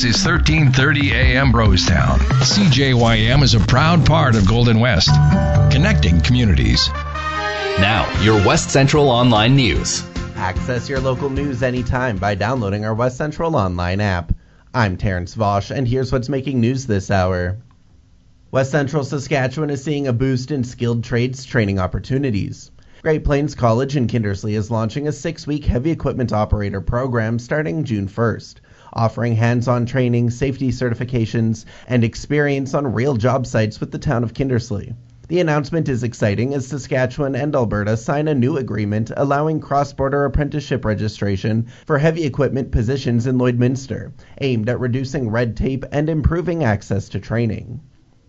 This is 1330 AM Brosetown. CJYM is a proud part of Golden West, connecting communities. Now, your West Central Online News. Access your local news anytime by downloading our West Central Online app. I'm Terrence Vosch, and here's what's making news this hour. West Central Saskatchewan is seeing a boost in skilled trades training opportunities. Great Plains College in Kindersley is launching a 6-week heavy equipment operator program starting June 1st, offering hands-on training, safety certifications, and experience on real job sites with the town of Kindersley. The announcement is exciting as Saskatchewan and Alberta sign a new agreement allowing cross-border apprenticeship registration for heavy equipment positions in Lloydminster, aimed at reducing red tape and improving access to training.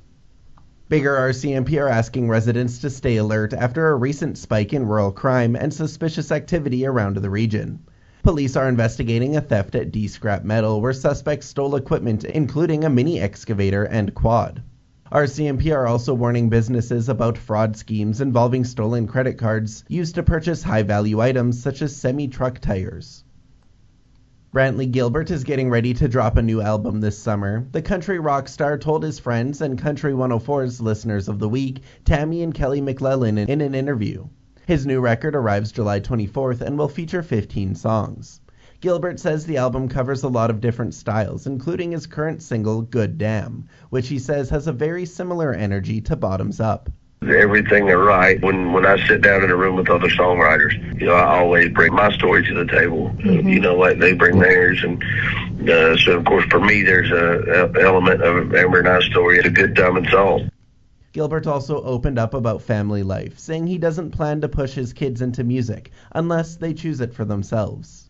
Bigger RCMP are asking residents to stay alert after a recent spike in rural crime and suspicious activity around the region. Police are investigating a theft at D-Scrap Metal where suspects stole equipment including a mini excavator and quad. RCMP are also warning businesses about fraud schemes involving stolen credit cards used to purchase high-value items such as semi-truck tires. Brantley Gilbert is getting ready to drop a new album this summer. The country rock star told his friends and Country 104's listeners of the week, Tammy and Kelly McLellan, in an interview. His new record arrives July 24th and will feature 15 songs. Gilbert says the album covers a lot of different styles, including his current single, Good Damn, which he says has a very similar energy to Bottoms Up. Everything I write, when I sit down in a room with other songwriters, I always bring my story to the table. Like they bring theirs, and so of course for me there's a element of Amber and I's story. It's a good time and song. Gilbert also opened up about family life, saying he doesn't plan to push his kids into music unless they choose it for themselves.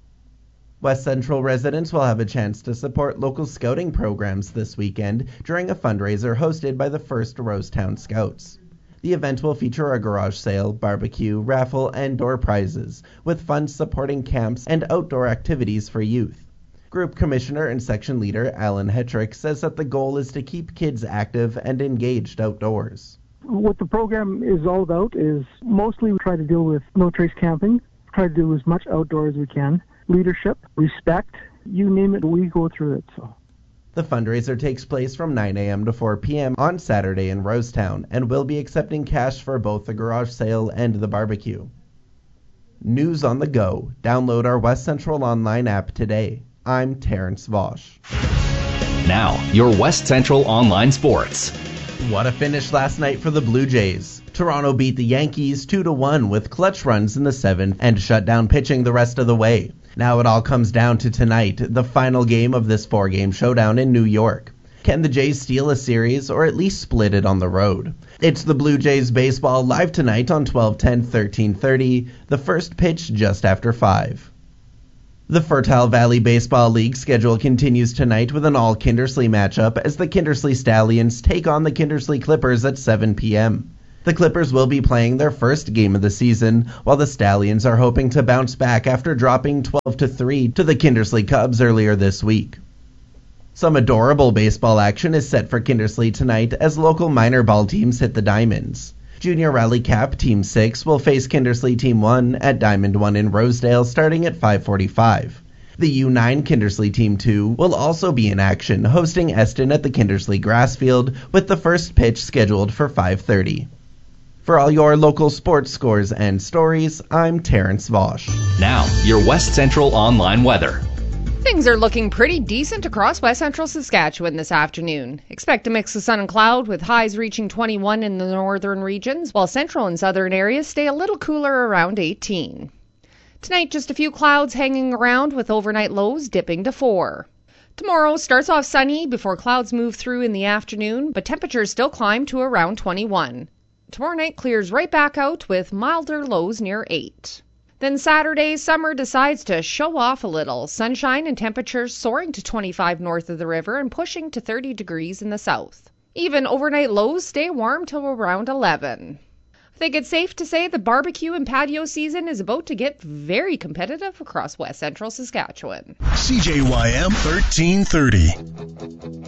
West Central residents will have a chance to support local scouting programs this weekend during a fundraiser hosted by the First Rosetown Scouts. The event will feature a garage sale, barbecue, raffle, and door prizes, with funds supporting camps and outdoor activities for youth. Group Commissioner and Section Leader Alan Hetrick says that the goal is to keep kids active and engaged outdoors. What the program is all about is mostly we try to deal with no-trace camping, try to do as much outdoor as we can, leadership, respect, you name it, we go through it. So. The fundraiser takes place from 9 a.m. to 4 p.m. on Saturday in Rosetown and will be accepting cash for both the garage sale and the barbecue. News on the go. Download our West Central Online app today. I'm Terrence Vosch. Now, your West Central Online Sports. What a finish last night for the Blue Jays. Toronto beat the Yankees 2-1 with clutch runs in the 7th and shut down pitching the rest of the way. Now it all comes down to tonight, the final game of this 4-game showdown in New York. Can the Jays steal a series or at least split it on the road? It's the Blue Jays baseball live tonight on 12:10, 13:30, the first pitch just after 5. The Fertile Valley Baseball League schedule continues tonight with an all-Kindersley matchup as the Kindersley Stallions take on the Kindersley Clippers at 7 p.m. The Clippers will be playing their first game of the season, while the Stallions are hoping to bounce back after dropping 12-3 to the Kindersley Cubs earlier this week. Some adorable baseball action is set for Kindersley tonight as local minor ball teams hit the diamonds. Junior Rally Cap Team 6 will face Kindersley Team 1 at Diamond 1 in Rosedale starting at 5:45. The U9 Kindersley Team 2 will also be in action, hosting Eston at the Kindersley Grassfield with the first pitch scheduled for 5:30. For all your local sports scores and stories, I'm Terrence Vosch. Now, your West Central Online weather. Things are looking pretty decent across West Central Saskatchewan this afternoon. Expect a mix of sun and cloud with highs reaching 21 in the northern regions, while central and southern areas stay a little cooler around 18. Tonight, just a few clouds hanging around with overnight lows dipping to 4. Tomorrow starts off sunny before clouds move through in the afternoon, but temperatures still climb to around 21. Tomorrow night clears right back out with milder lows near 8. Then Saturday, summer decides to show off a little. Sunshine and temperatures soaring to 25 north of the river and pushing to 30 degrees in the south. Even overnight lows stay warm till around 11. I think it's safe to say the barbecue and patio season is about to get very competitive across West Central Saskatchewan. CJYM 1330.